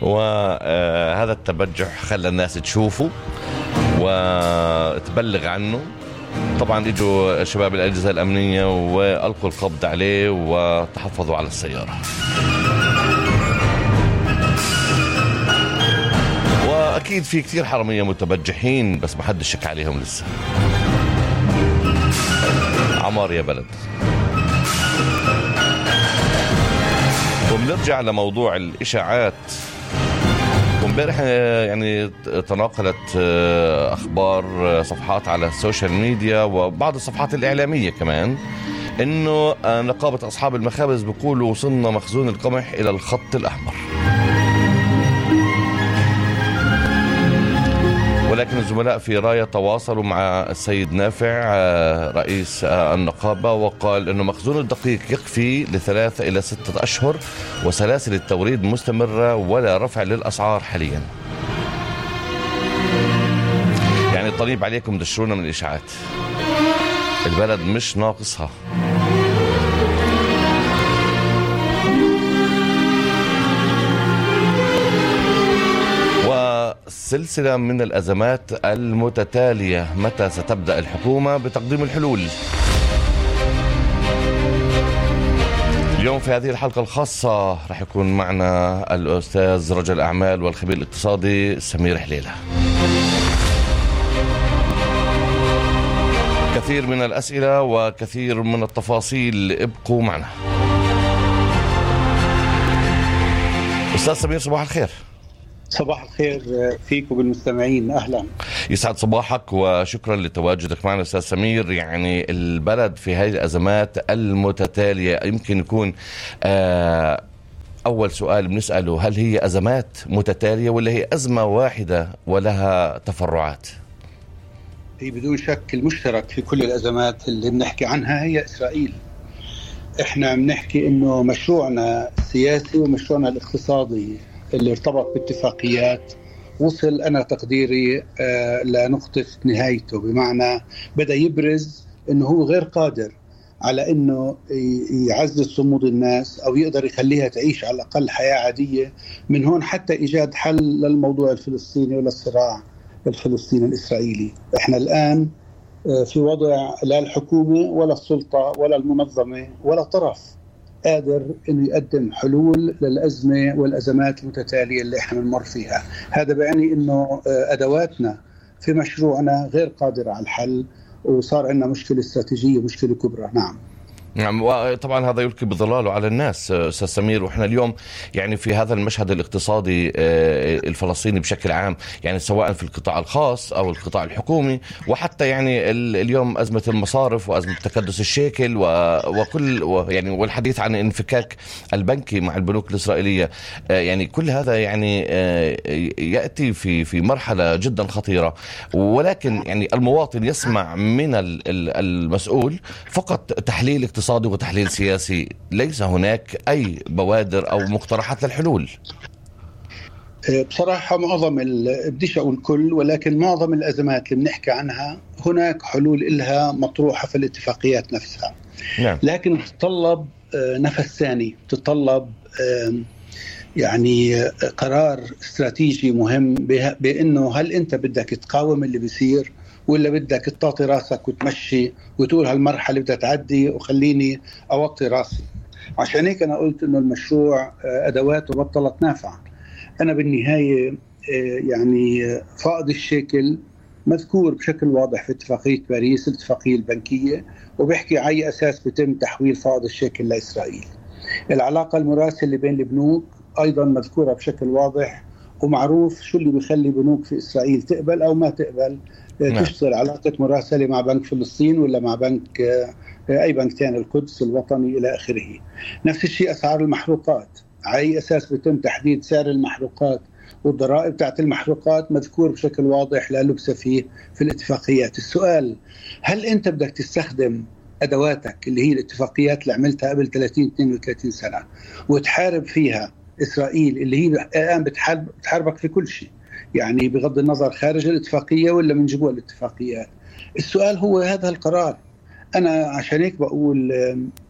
وهذا التبجح خلى الناس تشوفه وتبلغ عنه. طبعا اجوا شباب الأجهزة الأمنية وألقوا القبض عليه وتحفظوا على السيارة. وأكيد في كثير حرامية متبجحين بس ما حدش شك عليهم لسه. عمار يا بلد. وبنرجع لموضوع الإشاعات. ومبارح يعني تناقلت أخبار صفحات على السوشيال ميديا وبعض الصفحات الإعلامية كمان إنه نقابة أصحاب المخابز بيقولوا وصلنا مخزون القمح إلى الخط الأحمر. ولكن الزملاء في راية تواصلوا مع السيد نافع رئيس النقابة وقال أنه مخزون الدقيق يكفي ل3 إلى 6 أشهر وسلاسل التوريد مستمرة ولا رفع للأسعار حاليا. يعني الطريب عليكم دشرونا من الإشاعات، البلد مش ناقصها. سلسلة من الأزمات المتتالية، متى ستبدأ الحكومة بتقديم الحلول؟ اليوم في هذه الحلقة الخاصة رح يكون معنا الأستاذ رجل الأعمال والخبير الاقتصادي سمير حليلة. كثير من الأسئلة وكثير من التفاصيل، ابقوا معنا. أستاذ سمير صباح الخير. صباح الخير فيك وبالمستمعين، أهلا. يسعد صباحك وشكرا لتواجدك معنا أستاذ سمير. يعني البلد في هذه الأزمات المتتالية، يمكن يكون أول سؤال بنسأله، هل هي أزمات متتالية ولا هي أزمة واحدة ولها تفرعات؟ هي بدون شك المشترك في كل الأزمات اللي بنحكي عنها هي إسرائيل. إحنا بنحكي إنه مشروعنا السياسي ومشروعنا الاقتصادي اللي ارتبط باتفاقيات وصل أنا تقديري لنقطة نهايته، بمعنى بدأ يبرز أنه هو غير قادر على أنه يعزز صمود الناس أو يقدر يخليها تعيش على الأقل حياة عادية. من هون حتى إيجاد حل للموضوع الفلسطيني وللصراع الفلسطيني الإسرائيلي. إحنا الآن في وضع لا الحكومة ولا السلطة ولا المنظمة ولا طرف قادر إنه يقدم حلول للأزمة والأزمات المتتالية اللي إحنا بنمر فيها. هذا بيعني إنه أدواتنا في مشروعنا غير قادرة على الحل، وصار عندنا مشكلة استراتيجية، مشكلة كبرى. نعم، وطبعا هذا يلقي بظلاله على الناس أستاذ سمير. وإحنا اليوم يعني في هذا المشهد الاقتصادي الفلسطيني بشكل عام، يعني سواء في القطاع الخاص أو القطاع الحكومي، وحتى يعني اليوم أزمة المصارف وأزمة تكدس الشيكل وكل يعني والحديث عن انفكاك البنكي مع البنوك الإسرائيلية. يعني كل هذا يعني يأتي في مرحلة جدا خطيرة. ولكن يعني المواطن يسمع من المسؤول فقط تحليل اقتصادي وتحليل سياسي، ليس هناك أي بوادر أو مقترحات للحلول. بصراحة بديش أقول كل، ولكن معظم الأزمات اللي بنحكي عنها هناك حلول إلها مطروحة في الاتفاقيات نفسها. نعم. لكن تتطلب نفس ثاني، تتطلب يعني قرار استراتيجي مهم بأنه هل أنت بدك تقاوم اللي بيصير ولا بدك تطاطي راسك وتمشي وتقول هالمرحلة بدها تعدي وخليني أوطي راسي. عشان هيك أنا قلت إنه المشروع أدواته بطلت نافعة. أنا بالنهاية يعني فائض الشيكل مذكور بشكل واضح في اتفاقية باريس، الاتفاقية البنكية، وبيحكي على أي أساس بيتم تحويل فائض الشيكل لإسرائيل. العلاقة المراسلة بين البنوك أيضا مذكورة بشكل واضح، ومعروف شو اللي بيخلي بنوك في إسرائيل تقبل أو ما تقبل تشتغل علاقة مراسلة مع بنك فلسطين ولا مع بنك أي بنك تاني، القدس الوطني إلى آخره. نفس الشيء أسعار المحروقات، على أي أساس بيتم تحديد سعر المحروقات والضرائب تاعت المحروقات مذكور بشكل واضح لا لبس فيه في الاتفاقيات. السؤال، هل أنت بدك تستخدم أدواتك اللي هي الاتفاقيات اللي عملتها قبل 30-32 سنة وتحارب فيها إسرائيل اللي هي الآن بتحاربك في كل شيء، يعني بغض النظر خارج الاتفاقية ولا من جوا الاتفاقيات؟ السؤال هو هذا القرار. أنا عشان هيك بقول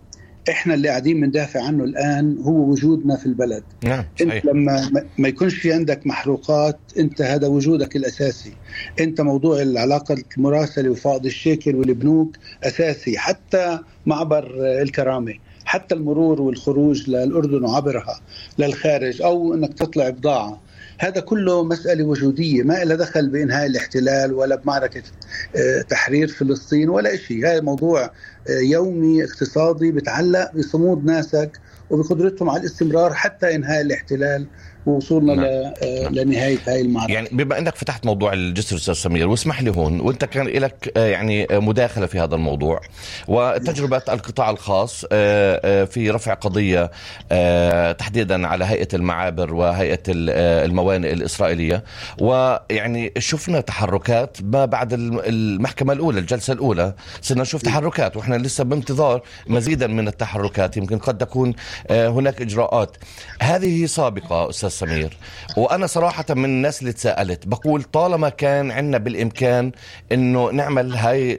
احنا اللي قاعدين بندافع عنه الآن هو وجودنا في البلد. نعم صحيح. انت لما ما يكونش في عندك محروقات، انت هذا وجودك الأساسي. انت موضوع العلاقة المراسلة وفائض الشيكل والبنوك أساسي، حتى معبر الكرامة، حتى المرور والخروج للأردن وعبرها للخارج، أو أنك تطلع بضاعة. هذا كله مسألة وجودية، ما إلا دخل بإنهاء الاحتلال ولا بمعركة تحرير فلسطين ولا شيء. هذا موضوع يومي اقتصادي بتعلق بصمود ناسك وبقدرتهم على الاستمرار حتى إنهاء الاحتلال ووصولنا لنهاية هاي المعركة. يعني بما أنك فتحت موضوع الجسر أستاذ سمير، واسمح لي هون، وأنت كان لك يعني مداخلة في هذا الموضوع وتجربة القطاع الخاص في رفع قضية تحديدا على هيئة المعابر وهيئة الموانئ الإسرائيلية، ويعني شفنا تحركات ما بعد المحكمة الأولى، الجلسة الأولى صرنا نشوف تحركات، وإحنا لسه بانتظار مزيدا من التحركات. يمكن قد تكون هناك إجراءات هذه سابقة أستاذ سمير. وأنا صراحة من الناس اللي تساءلت بقول طالما كان عندنا بالإمكان إنه نعمل هاي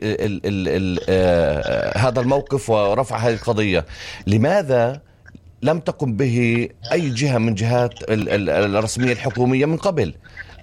هذا الموقف ورفع هذه القضية، لماذا لم تقم به أي جهة من جهات الرسمية الحكومية من قبل؟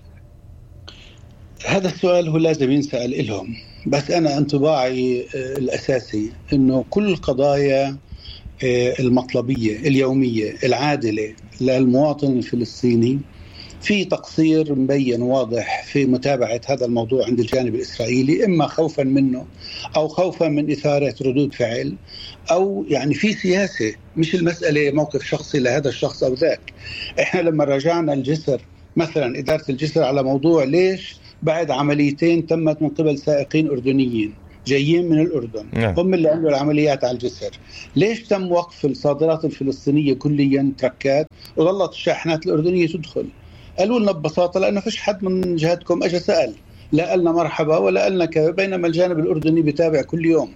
هذا السؤال هو لازم ينسأل لهم، بس أنا انطباعي الأساسي إنه كل القضايا المطلبية اليومية العادلة للمواطن الفلسطيني في تقصير مبين واضح في متابعة هذا الموضوع عند الجانب الإسرائيلي، إما خوفا منه أو خوفا من إثارة ردود فعل، أو يعني في سياسة، مش المسألة موقف شخصي لهذا الشخص أو ذاك. إحنا لما راجعنا الجسر مثلا، إدارة الجسر، على موضوع ليش بعد عمليتين تمت من قبل سائقين أردنيين جايين من الأردن هم اللي عملوا العمليات على الجسر، ليش تم وقف الصادرات الفلسطينية كليا تركات وظلت الشاحنات الأردنية تدخل؟ قالوا لنا ببساطة لأنه فيش حد من جهتكم أجا سأل، لا قالنا مرحبا ولا قالنا كذا، بينما الجانب الأردني بيتابع كل يوم.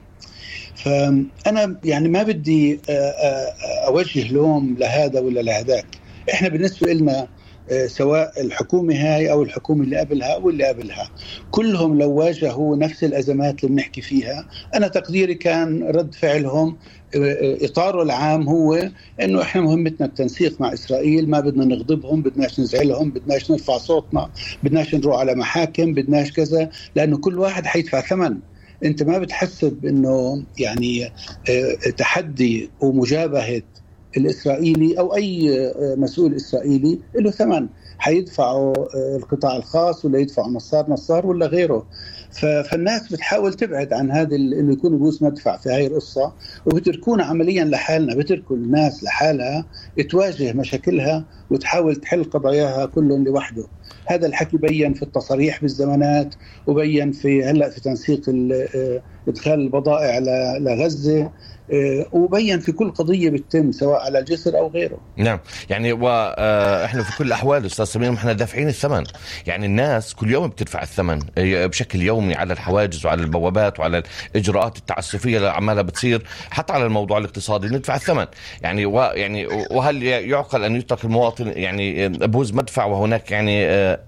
فأنا يعني ما بدي أوجه لوم لهذا ولا لهذاك. إحنا بالنسبة لنا سواء الحكومة هاي أو الحكومة اللي قبلها أو اللي قبلها، كلهم لو واجهوا نفس الأزمات اللي بنحكي فيها، أنا تقديري كان رد فعلهم إطاره العام هو إنه إحنا مهمتنا التنسيق مع إسرائيل، ما بدنا نغضبهم، بدناش نزعلهم، بدناش نرفع صوتنا، بدناش نروح على محاكم، بدناش كذا، لأنه كل واحد حيدفع ثمن. أنت ما بتحسب إنه يعني تحدي ومجابهة الإسرائيلي أو أي مسؤول إسرائيلي له ثمن حيدفعه القطاع الخاص ولا يدفعه نصار ولا غيره. فالناس بتحاول تبعد عن هذا إنه يكون بوس مدفع في هاي القصة، وبتركونا عمليا لحالنا، بتركوا الناس لحالها تواجه مشاكلها وتحاول تحل قضاياها كل لوحده. هذا الحكي بيّن في التصاريح بالزمانات، وبيّن في هلأ في تنسيق إدخال البضائع لغزة، وبين في كل قضية بتتم سواء على الجسر أو غيره. نعم، يعني وإحنا في كل الأحوال أستاذ سمير إحنا دافعين الثمن، يعني الناس كل يوم بتدفع الثمن بشكل يومي على الحواجز وعلى البوابات وعلى الإجراءات التعسفية اللي عمالها بتصير، حتى على الموضوع الاقتصادي ندفع الثمن. يعني وهل يعقل أن يترك المواطن يعني بوز مدفع وهناك يعني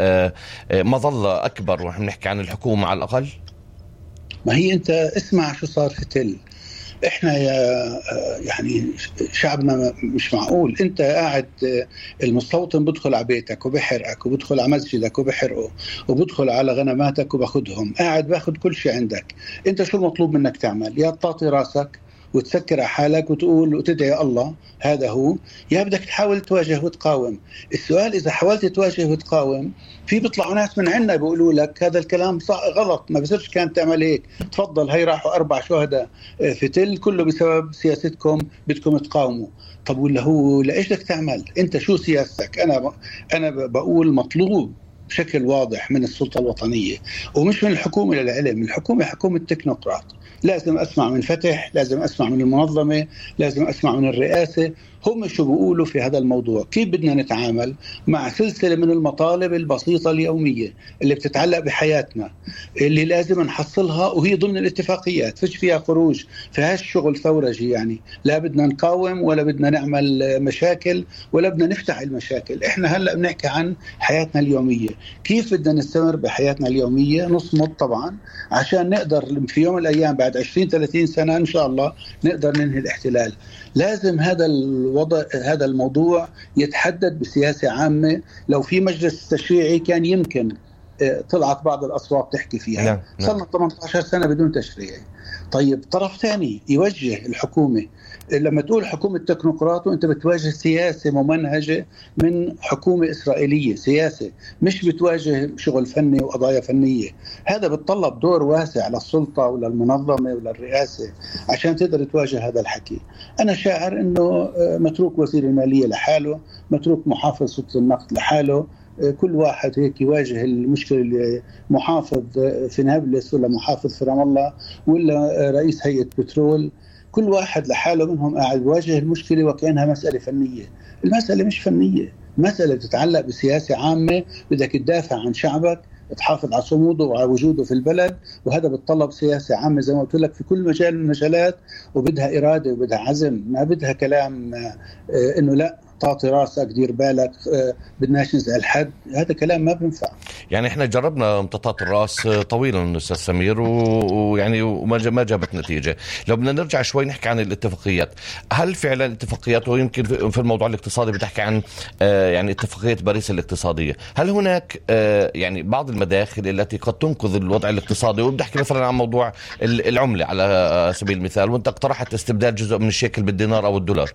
مظلة أكبر ونحن نحكي عن الحكومة على الأقل؟ ما هي أنت اسمع شو صار في تل. احنا يعني شعبنا مش معقول، انت قاعد المستوطن بدخل على بيتك وبحرقك، وبدخل على مسجدك وبحرقه، وبدخل على غنماتك وباخدهم، قاعد باخد كل شيء عندك. انت شو المطلوب منك تعمل؟ يا تطاطي راسك وتسكر على حالك وتقول وتدعي الله، هذا هو، يا بدك تحاول تواجه وتقاوم. السؤال إذا حاولت تواجه وتقاوم، في بيطلعوا ناس من عنا بيقولوا لك هذا الكلام غلط، ما بصيرش كان تعمل هيك، تفضل هي راحوا 4 شهداء في تل كله بسبب سياستكم، بدكم تقاوموا. طب ولا هو لإيش بدك تعمل؟ أنت شو سياستك؟ أنا بقول مطلوب بشكل واضح من السلطة الوطنية ومش من الحكومة للعلم. الحكومة حكومة تكنوقراط، لازم أسمع من فتح، لازم أسمع من المنظمة، لازم أسمع من الرئاسة، هم شو بيقولوا في هذا الموضوع، كيف بدنا نتعامل مع سلسلة من المطالب البسيطة اليومية اللي بتتعلق بحياتنا، اللي لازم نحصلها وهي ضمن الاتفاقيات، فيش فيها خروج، فيهاش شغل ثورجي. يعني لا بدنا نقاوم ولا بدنا نعمل مشاكل ولا بدنا نفتح المشاكل. احنا هلأ بنحكي عن حياتنا اليومية، كيف بدنا نستمر بحياتنا اليومية، نصمد طبعا عشان نقدر في يوم من الأيام بعد 20-30 سنة إن شاء الله نقدر ننهي الاحتلال. لازم هذا الموضوع يتحدد بسياسة عامة. لو في مجلس تشريعي كان يمكن طلعت بعض الأصوات تحكي فيها. صرنا 18 سنة بدون تشريعي. طيب طرف ثاني يوجه الحكومة. لما تقول حكومة تكنوقراط وانت بتواجه سياسة ممنهجة من حكومة إسرائيلية، سياسة مش بتواجه شغل فني وقضايا فنية. هذا بتطلب دور واسع للسلطة وللمنظمة وللرئاسة عشان تقدر تواجه هذا الحكي. أنا شاعر أنه متروك وزير المالية لحاله، متروك محافظ سلطة النقد لحاله، كل واحد هيك يواجه المشكلة اللي محافظ في نابلس ولا محافظ في رام الله ولا رئيس هيئة بترول، كل واحد لحاله منهم قاعد يواجه المشكلة وكأنها مسألة فنية. المسألة مش فنية، مسألة تتعلق بسياسة عامة، بدك تدافع عن شعبك، تحافظ على صموده وعلى وجوده في البلد، وهذا بتطلب سياسة عامة زي ما قلت لك في كل مجال من المجالات، وبدها إرادة وبدها عزم، ما بدها كلام إنه لا تعطي راسك دير بالك بدناش نزعل حد. هذا كلام ما بينفع. يعني احنا جربنا امتطاط الراس طويلا استاذ سمير ويعني وما جابت نتيجه. لو بدنا نرجع شوي نحكي عن الاتفاقيات، هل فعلا الاتفاقيات، ويمكن في الموضوع الاقتصادي بتحكي عن يعني اتفاقيه باريس الاقتصاديه، هل هناك يعني بعض المداخل التي قد تنقذ الوضع الاقتصادي؟ وبدحكي مثلا عن موضوع العمله على سبيل المثال، وانت اقترحت استبدال جزء من الشيكل بالدينار او الدولار.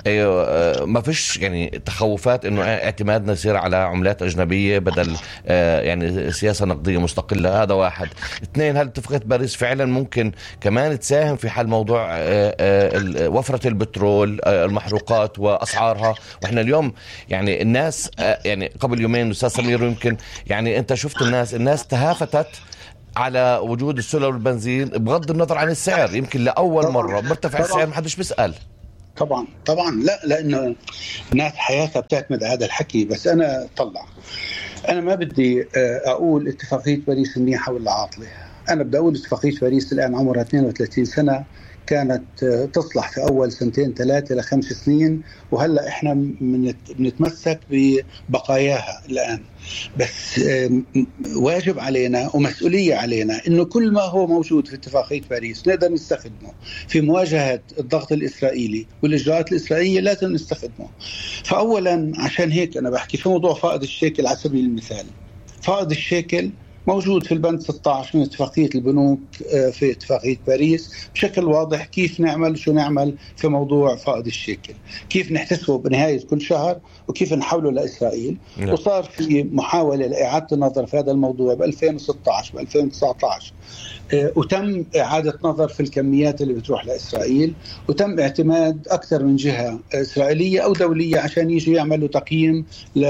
ما فيش يعني تخوفات انه اعتمادنا يصير على عملات اجنبيه بدل يعني سياسه نقديه مستقله؟ هذا واحد. اثنين، هل اتفاقيه باريس فعلا ممكن كمان تساهم في حل موضوع وفره البترول، المحروقات واسعارها؟ واحنا اليوم يعني الناس يعني قبل يومين استاذ سمير يمكن يعني انت شفت الناس تهافتت على وجود السولر والبنزين بغض النظر عن السعر. يمكن لاول مره مرتفع السعر ما حدش بيسال. طبعا لا، لأنه الناس حياتها بتعتمد على هذا الحكي. بس أنا أنا ما بدي أقول اتفاقية باريس منيحة ولا عاطلة. أنا بدي أقول اتفاقية باريس الآن عمرها 32 سنة، كانت تصلح في أول 2-3 ل 5 سنين، وهلأ إحنا بنتمسك ببقاياها الآن. بس واجب علينا ومسؤولية علينا إنه كل ما هو موجود في اتفاقية باريس نقدر نستخدمه في مواجهة الضغط الإسرائيلي والإجراءات الإسرائيلية، لازم نستخدمه. فأولا عشان هيك أنا بحكي في موضوع فائض الشيكل على سبيل المثال. فائض الشيكل موجود في البند 16 من اتفاقية البنوك في اتفاقية باريس بشكل واضح كيف نعمل شو نعمل في موضوع فائض الشيكل، كيف نحتسبه بنهاية كل شهر وكيف نحوله لإسرائيل. وصار في محاولة لإعادة النظر في هذا الموضوع ب2016 ب2019، وتم إعادة نظر في الكميات اللي بتروح لإسرائيل، وتم اعتماد أكثر من جهة إسرائيلية أو دولية عشان يجوا يعملوا تقييم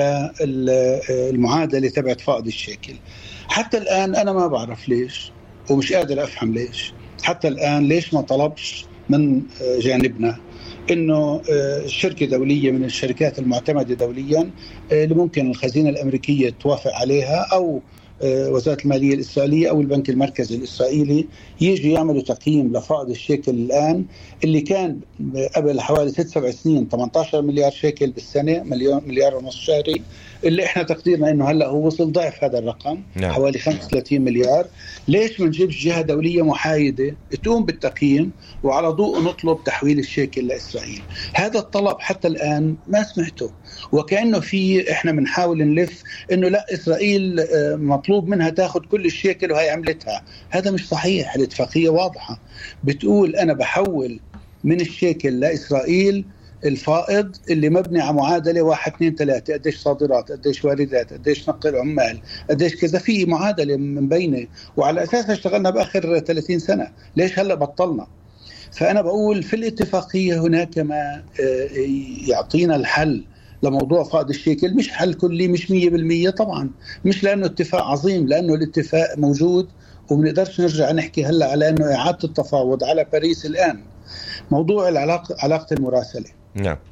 للمعادلة تبعت فائض الشيكل. حتى الآن أنا ما بعرف ليش ومش قادر أفهم ليش حتى الآن ليش ما طلبش من جانبنا إنه شركة دولية من الشركات المعتمدة دوليا اللي ممكن الخزينة الأمريكية توافق عليها أو وزارة المالية الإسرائيلية أو البنك المركزي الإسرائيلي يجي يعملوا تقييم لفائض الشيكل الآن اللي كان قبل حوالي 6-7 سنين 18 مليار شيكل بالسنة، مليار ونص شهري، اللي احنا تقديرنا انه هلا هو وصل ضعف هذا الرقم. نعم. حوالي 35 مليار. ليش ما نجيبش جهة دولية محايدة تقوم بالتقييم وعلى ضوء نطلب تحويل الشيكل لإسرائيل؟ هذا الطلب حتى الآن ما سمعته، وكأنه في احنا بنحاول نلف انه لا إسرائيل مطلوب منها تاخذ كل الشيكل وهي عملتها. هذا مش صحيح. الاتفاقية واضحة بتقول انا بحول من الشيكل لإسرائيل الفائض اللي مبني على معادلة 1 2 3، قديش صادرات، قديش واردات، قديش نقل عمال، قديش كذا، في معادلة من بينه، وعلى أساسها اشتغلنا بآخر 30 سنة. ليش هلأ بطلنا؟ فأنا بقول في الاتفاقية هناك ما يعطينا الحل لموضوع فائض الشيكل. مش حل كلي، مش 100% طبعا، مش لأنه اتفاق عظيم، لأنه الاتفاق موجود ومنقدرش نرجع نحكي هلأ على أنه إعادة التفاوض على باريس الآن. موضوع علاقة المراسلة. نعم.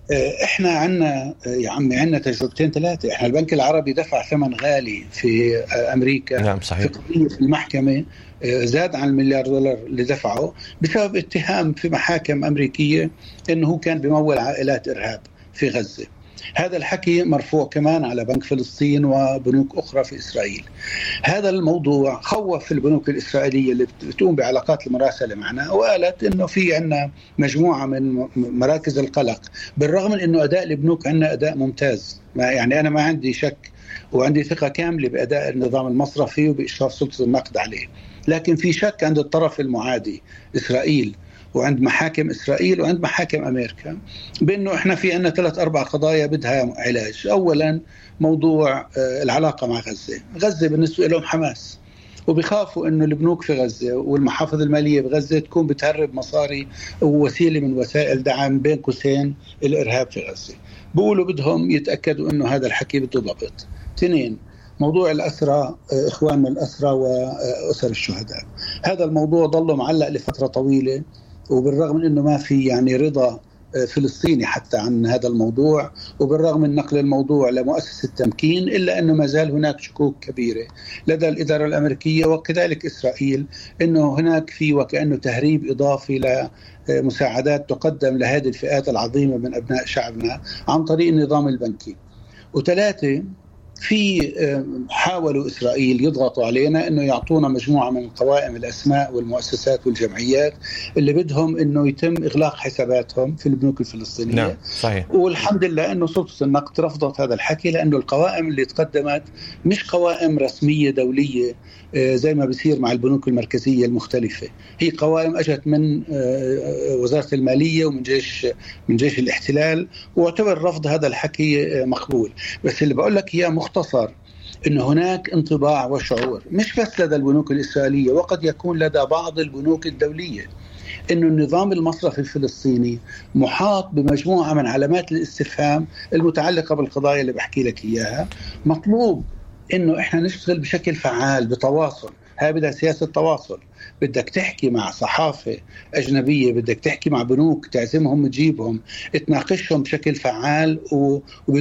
احنا عندنا يا عمي عندنا تجربتين ثلاثه. احنا البنك العربي دفع ثمن غالي في امريكا. نعم صحيح. في قضيه في المحكمه زاد عن $1 مليار اللي دفعه بسبب اتهام في محاكم امريكيه انه هو كان بمول عائلات ارهاب في غزه. هذا الحكي مرفوع كمان على بنك فلسطين وبنوك أخرى في إسرائيل. هذا الموضوع خوف البنوك الإسرائيلية اللي بتقوم بعلاقات المراسلة معنا، وقالت إنه في عنا مجموعة من مراكز القلق، بالرغم من إنه أداء البنوك عنا أداء ممتاز. يعني أنا ما عندي شك وعندي ثقة كاملة بأداء النظام المصرفي وبإشراف سلطة النقد عليه، لكن في شك عند الطرف المعادي إسرائيل وعند محاكم إسرائيل وعند محاكم أمريكا بأنه إحنا في عنا 3-4 قضايا بدها علاج. أولا موضوع العلاقة مع غزة بالنسبة لهم حماس، وبيخافوا أنه البنوك في غزة والمحافظ المالية بغزة تكون بتهرب مصاري ووسيلة من وسائل دعم بين قوسين الإرهاب في غزة. بيقولوا بدهم يتأكدوا أنه هذا الحكي بده ضبط. 2 موضوع الأسرى، إخواننا الأسرى وأسر الشهداء، هذا الموضوع ضل معلق لفترة طويلة، وبالرغم من أنه ما في يعني رضا فلسطيني حتى عن هذا الموضوع، وبالرغم من نقل الموضوع لمؤسسة التمكين، إلا أنه ما زال هناك شكوك كبيرة لدى الإدارة الأمريكية وكذلك إسرائيل أنه هناك في وكأنه تهريب إضافي لمساعدات تقدم لهذه الفئات العظيمة من أبناء شعبنا عن طريق النظام البنكي. 3 في حاولوا إسرائيل يضغطوا علينا أنه يعطونا مجموعة من قوائم الأسماء والمؤسسات والجمعيات اللي بدهم أنه يتم إغلاق حساباتهم في البنوك الفلسطينية. نعم صحيح. والحمد لله أنه سلطة النقد رفضت هذا الحكي، لأنه القوائم اللي تقدمت مش قوائم رسمية دولية زي ما بيصير مع البنوك المركزية المختلفة. هي قوائم أجت من وزارة المالية ومن جيش الاحتلال، واعتبر رفض هذا الحكي مقبول. بس اللي بقول لك هي مختصر إن هناك انطباع وشعور مش بس لدى البنوك الإسرائيلية، وقد يكون لدى بعض البنوك الدولية، إنه النظام المصرفي الفلسطيني محاط بمجموعة من علامات الاستفهام المتعلقة بالقضايا اللي بحكي لك إياها. مطلوب إنه إحنا نشتغل بشكل فعال بتواصل. هاي بدها سياسة تواصل، بدك تحكي مع صحافة أجنبية، بدك تحكي مع بنوك تعزمهم تجيبهم تناقشهم بشكل فعال